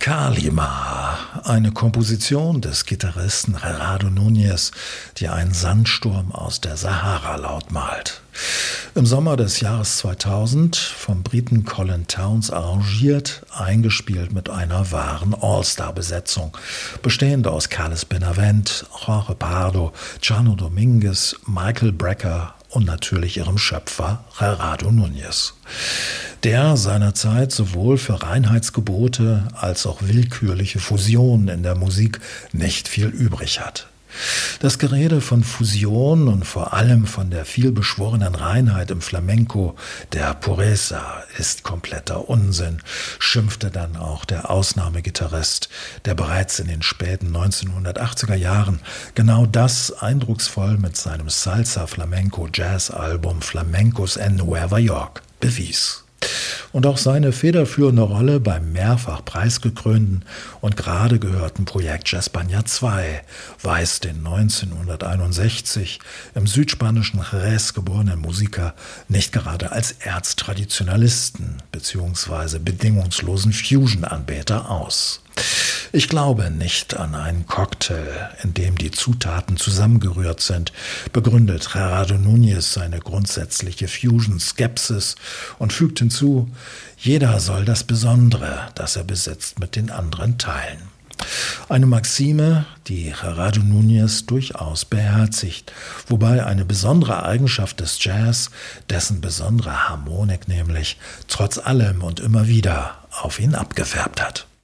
Kalima, eine Komposition des Gitarristen Gerardo Núñez, die einen Sandsturm aus der Sahara lautmalt. Im Sommer des Jahres 2000 vom Briten Colin Towns arrangiert, eingespielt mit einer wahren All-Star-Besetzung, bestehend aus Carles Benavent, Jorge Pardo, Chano Dominguez, Michael Brecker und natürlich ihrem Schöpfer Gerardo Núñez, der seinerzeit sowohl für Reinheitsgebote als auch willkürliche Fusionen in der Musik nicht viel übrig hat. Das Gerede von Fusion und vor allem von der vielbeschworenen Reinheit im Flamenco, der Pureza, ist kompletter Unsinn, schimpfte dann auch der Ausnahmegitarrist, der bereits in den späten 1980er Jahren genau das eindrucksvoll mit seinem Salsa-Flamenco-Jazz-Album Flamencos en Nueva York bewies. Und auch seine federführende Rolle beim mehrfach preisgekrönten und gerade gehörten Projekt Jazzbania 2 weist den 1961 im südspanischen Jerez geborenen Musiker nicht gerade als Erztraditionalisten bzw. bedingungslosen Fusion-Anbeter aus. Ich glaube nicht an einen Cocktail, in dem die Zutaten zusammengerührt sind, begründet Gerardo Núñez seine grundsätzliche Fusion-Skepsis und fügt hinzu, jeder soll das Besondere, das er besitzt, mit den anderen teilen. Eine Maxime, die Gerardo Núñez durchaus beherzigt, wobei eine besondere Eigenschaft des Jazz, dessen besondere Harmonik nämlich, trotz allem und immer wieder auf ihn abgefärbt hat.